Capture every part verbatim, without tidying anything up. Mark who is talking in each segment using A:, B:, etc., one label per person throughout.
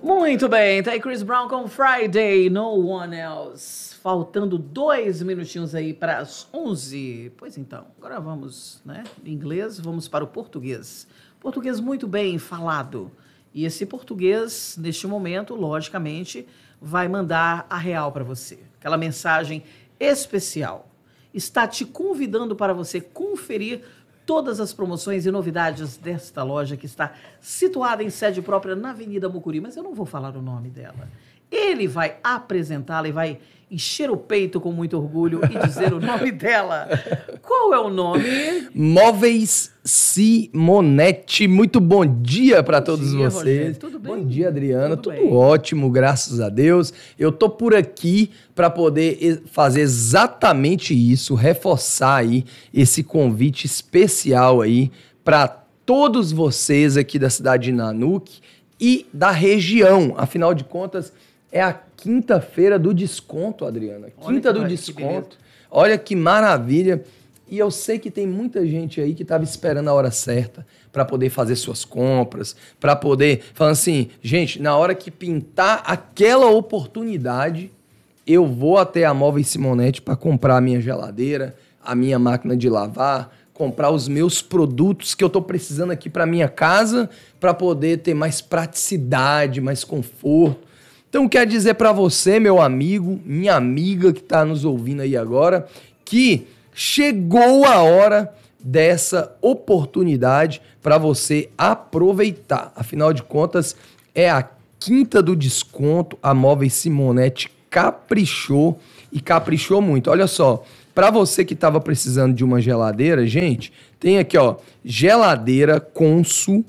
A: Muito bem, tá aí Chris Brown com Friday, No One Else. Faltando dois minutinhos aí para as onze. Pois então, agora vamos, né, em inglês, vamos para o português. Português muito bem falado. E esse português, neste momento, logicamente, vai mandar a real para você. Aquela mensagem especial. Está te convidando para você conferir todas as promoções e novidades desta loja que está situada em sede própria na Avenida Mucuri, mas eu não vou falar o nome dela. Ele vai apresentá-la e vai encher o peito com muito orgulho e dizer o nome dela. Qual é o nome?
B: Móveis Simonetti. Muito bom dia para todos
A: dia,
B: vocês.
A: Rogério. Tudo bem?
B: Bom dia, Adriana.
A: Tudo
B: Tudo,
A: bem.
B: ótimo, graças a Deus. Eu tô por aqui para poder fazer exatamente isso, reforçar aí esse convite especial aí para todos vocês aqui da cidade de Nanuque e da região. Afinal de contas, é a quinta-feira do desconto, Adriana. Quinta do desconto. Olha que maravilha. E eu sei que tem muita gente aí que estava esperando a hora certa para poder fazer suas compras, para poder... Falando assim, gente, na hora que pintar aquela oportunidade, eu vou até a Móveis Simonetti para comprar a minha geladeira, a minha máquina de lavar, comprar os meus produtos que eu estou precisando aqui para minha casa, para poder ter mais praticidade, mais conforto. Então, quer dizer para você, meu amigo, minha amiga que está nos ouvindo aí agora, que chegou a hora dessa oportunidade para você aproveitar. Afinal de contas, é a quinta do desconto, a Móveis Simonetti caprichou e caprichou muito. Olha só, para você que estava precisando de uma geladeira, gente, tem aqui, ó, geladeira Consul,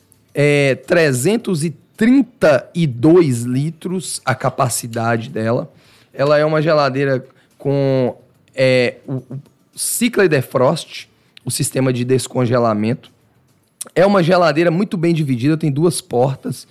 B: é, trezentos e trinta e dois litros a capacidade dela. Ela é uma geladeira com é, o, o Cycler Defrost, o sistema de descongelamento. É uma geladeira muito bem dividida, tem duas portas.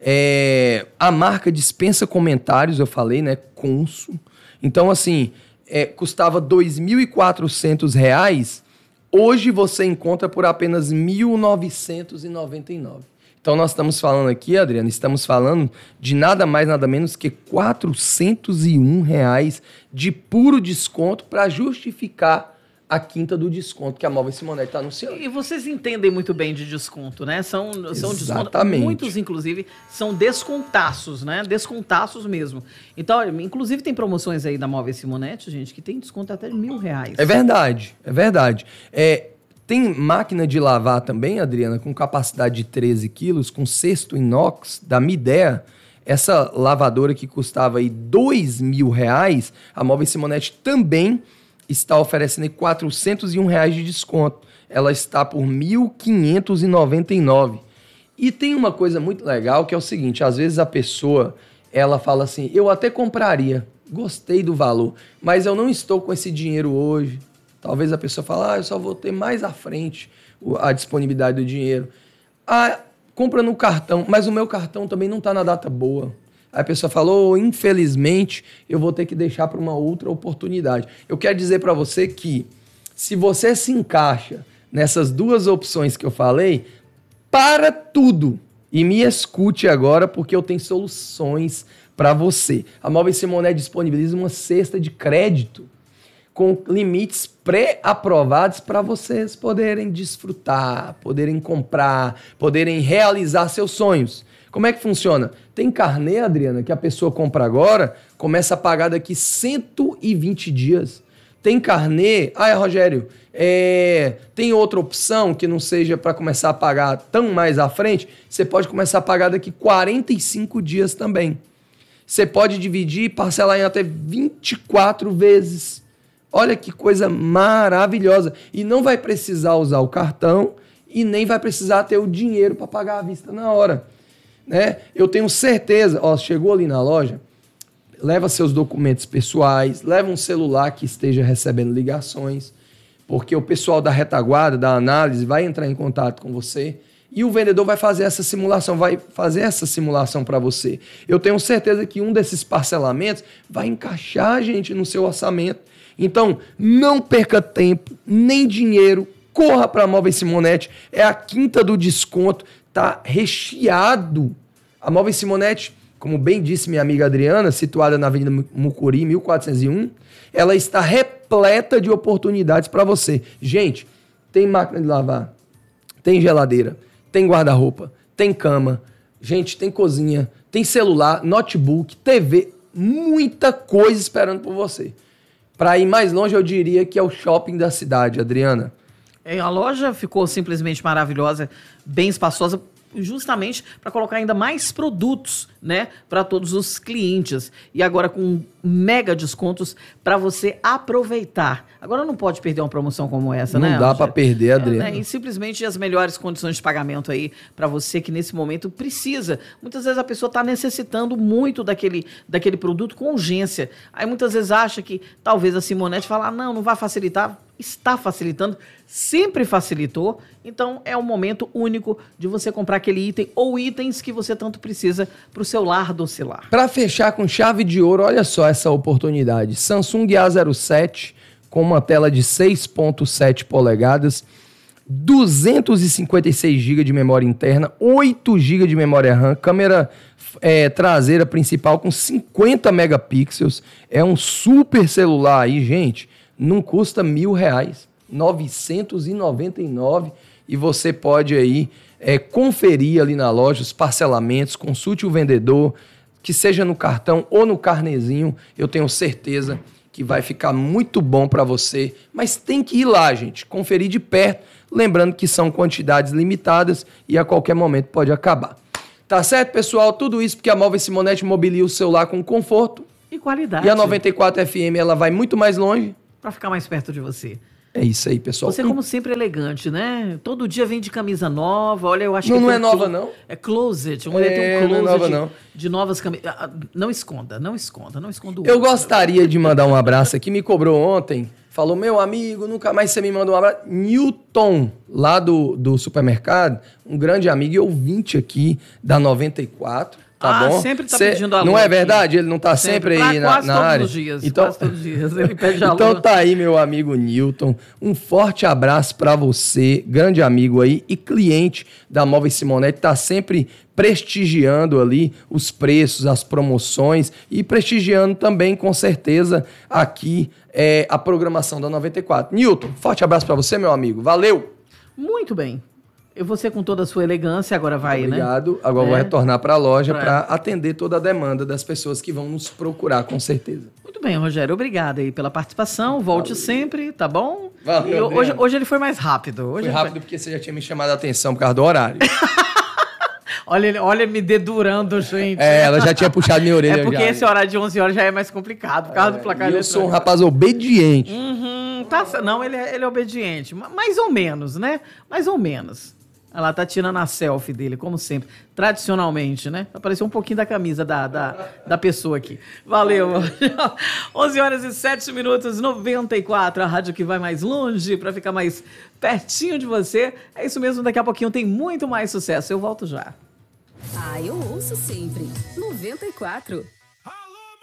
B: É, a marca dispensa comentários, eu falei, né? Consul. Então, assim, é, custava dois mil e quatrocentos reais. Hoje você encontra por apenas mil novecentos e noventa e nove reais. Então, nós estamos falando aqui, Adriana, estamos falando de nada mais, nada menos que quatrocentos e um reais de puro desconto para justificar a quinta do desconto que a Móveis Simonetti está anunciando.
A: E vocês entendem muito bem de desconto, né? São, são descontos,
B: Exatamente.
A: muitos, inclusive, são descontaços, né? Descontaços mesmo. Então, inclusive, tem promoções aí da Móveis Simonetti, gente, que tem desconto até de mil reais.
B: É verdade, é verdade. É... Tem máquina de lavar também, Adriana, com capacidade de treze quilos, com cesto inox da Midea. Essa lavadora que custava aí dois mil reais, a Móveis Simonetti também está oferecendo quatrocentos e um reais de desconto. Ela está por mil quinhentos e noventa e nove reais. E tem uma coisa muito legal que é o seguinte, às vezes a pessoa, ela fala assim, eu até compraria, gostei do valor, mas eu não estou com esse dinheiro hoje. Talvez a pessoa fale, ah, eu só vou ter mais à frente a disponibilidade do dinheiro. Ah, compra no cartão, mas o meu cartão também não está na data boa. Aí a pessoa falou, oh, infelizmente, eu vou ter que deixar para uma outra oportunidade. Eu quero dizer para você que, se você se encaixa nessas duas opções que eu falei, para tudo e me escute agora, porque eu tenho soluções para você. A Móveis Simonetti disponibiliza uma cesta de crédito com limites pré-aprovados para vocês poderem desfrutar, poderem comprar, poderem realizar seus sonhos. Como é que funciona? Tem carnê, Adriana, que a pessoa compra agora, começa a pagar daqui cento e vinte dias. Tem carnê... Ah, Rogério, é... tem outra opção que não seja para começar a pagar tão mais à frente? Você pode começar a pagar daqui quarenta e cinco dias também. Você pode dividir e parcelar em até vinte e quatro vezes. Olha que coisa maravilhosa. E não vai precisar usar o cartão e nem vai precisar ter o dinheiro para pagar à vista na hora. Né? Eu tenho certeza, ó, chegou ali na loja, leva seus documentos pessoais, leva um celular que esteja recebendo ligações, porque o pessoal da retaguarda, da análise, vai entrar em contato com você e o vendedor vai fazer essa simulação, vai fazer essa simulação para você. Eu tenho certeza que um desses parcelamentos vai encaixar, gente, no seu orçamento. Então, não perca tempo, nem dinheiro, corra para a Móveis Simonetti, é a quinta do desconto, tá recheado A Móveis Simonetti, como bem disse minha amiga Adriana, situada na Avenida Mucuri, mil quatrocentos e um, ela está repleta de oportunidades para você. Gente, tem máquina de lavar, tem geladeira, tem guarda-roupa, tem cama, gente, tem cozinha, tem celular, notebook, T V, muita coisa esperando por você. Para ir mais longe, eu diria que é o shopping da cidade, Adriana.
A: É, a loja ficou simplesmente maravilhosa, bem espaçosa, justamente para colocar ainda mais produtos, né, para todos os clientes. E agora com mega descontos para você aproveitar. Agora não pode perder uma promoção como essa,
B: não
A: né?
B: Não dá para perder, Adriana.
A: É, né? E simplesmente as melhores condições de pagamento aí para você que nesse momento precisa. Muitas vezes a pessoa está necessitando muito daquele, daquele produto com urgência. Aí muitas vezes acha que talvez a Simonetti fala, ah, não, não vai facilitar. Está facilitando, sempre facilitou. Então é um momento único de você comprar aquele item ou itens que você tanto precisa para o seu lar docilar.
B: Para fechar com chave de ouro, olha só essa oportunidade. Samsung A zero sete com uma tela de seis ponto sete polegadas, duzentos e cinquenta e seis gigas de memória interna, oito gigas de memória RAM, câmera é, traseira principal com cinquenta megapixels. É um super celular aí, gente. Não custa mil reais, novecentos e noventa e nove, e você pode aí é, conferir ali na loja os parcelamentos, consulte o vendedor, que seja no cartão ou no carnezinho, eu tenho certeza que vai ficar muito bom para você, mas tem que ir lá, gente, conferir de perto, lembrando que são quantidades limitadas e a qualquer momento pode acabar. Tá certo, pessoal? Tudo isso porque a Móveis Simonetti mobilia o celular com conforto.
A: E qualidade.
B: E a noventa e quatro F M, ela vai muito mais longe.
A: Para ficar mais perto de você.
B: É isso aí, pessoal.
A: Você, como sempre, elegante, né? Todo dia vem de camisa nova. Olha, eu acho
B: não,
A: que...
B: Não é nova,
A: clo...
B: não.
A: É closet. Uma mulher
B: é,
A: tem um closet
B: não é nova, não.
A: de novas camisas. Não esconda, não esconda, não esconda o
B: Eu
A: outro.
B: gostaria de mandar um abraço aqui. Me cobrou ontem. Falou, meu amigo, nunca mais você me manda um abraço. Newton, lá do, do supermercado. Um grande amigo e ouvinte aqui da noventa e quatro. Tá
A: ah,
B: bom?
A: sempre tá
B: Cê,
A: pedindo alô.
B: Não é
A: aqui.
B: verdade? Ele não tá sempre, sempre aí na,
A: quase
B: na
A: todos
B: área?
A: Os dias,
B: então,
A: quase todos os dias. Ele pede alô.
B: Então tá aí, meu amigo Newton. Um forte abraço para você, grande amigo aí e cliente da Móveis Simonetti. Tá sempre prestigiando ali os preços, as promoções e prestigiando também, com certeza, aqui é, a programação da noventa e quatro. Newton, forte abraço para você, meu amigo. Valeu!
A: Muito bem. Eu vou ser com toda a sua elegância, agora vai,
B: Obrigado.
A: né?
B: Obrigado. Agora
A: é.
B: vou retornar para a loja
A: pra...
B: para atender toda a demanda das pessoas que vão nos procurar, com certeza.
A: Muito bem, Rogério. Obrigada aí pela participação. Volte Valeu. sempre, tá bom?
B: Valeu,
A: hoje, hoje ele foi mais rápido. Hoje
B: foi rápido foi... porque você já tinha me chamado a atenção por causa do horário.
A: Olha ele, olha me dedurando, gente.
B: É, ela já tinha puxado minha orelha.
A: É porque
B: já,
A: esse horário de onze horas já é mais complicado, por causa
B: é,
A: do placar
B: eu sou um rapaz obediente.
A: Uhum, tá, não, ele é, ele é obediente. Mais ou menos, né? Mais ou menos. Ela tá tirando a selfie dele, como sempre. Tradicionalmente, né? Apareceu um pouquinho da camisa da, da, da pessoa aqui. Valeu. onze horas e sete minutos, noventa e quatro. A rádio que vai mais longe, para ficar mais pertinho de você. É isso mesmo, daqui a pouquinho tem muito mais sucesso. Eu volto já.
C: Ah, eu ouço sempre. noventa e quatro.